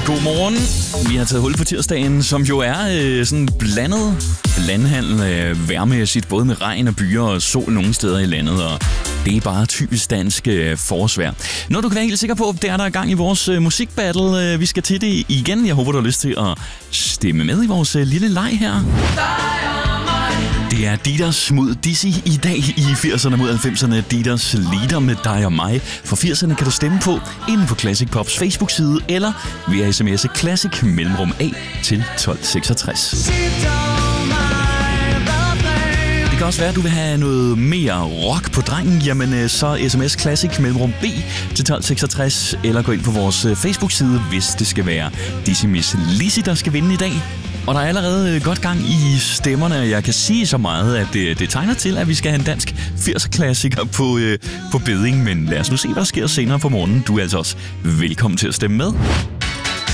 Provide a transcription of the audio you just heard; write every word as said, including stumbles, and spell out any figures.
Godmorgen. Vi har taget hul på tirsdagen, som jo er øh, sådan blandet landhandel øh, vejrmæssigt, både med regn og byer og sol nogle steder i landet, og det er bare typisk dansk øh, forårsvejr. Noget du kan være helt sikker på, det er der er gang i vores øh, musikbattle. Øh, vi skal til det igen. Jeg håber, du har lyst til at stemme med i vores øh, lille leg her. Det er Didas mod Dizzy i dag i firserne mod halvfemserne. Didas leader med dig og mig. For firserne kan du stemme på inden på Classic Pops Facebook-side eller via sms'e Classic mellemrum A til tolv seksogtres. Det kan også være, at du vil have noget mere rock på drengen. Jamen så sms Classic mellemrum B til tolv seksogtres eller gå ind på vores Facebook-side, hvis det skal være Dizzy Miss Lizzy, der skal vinde i dag. Og der er allerede godt gang i stemmerne, og jeg kan sige så meget, at det, det tegner til, at vi skal have en dansk firser-klassiker på, øh, på beding. Men lad os nu se, hvad der sker senere på morgenen. Du er altså også velkommen til at stemme med.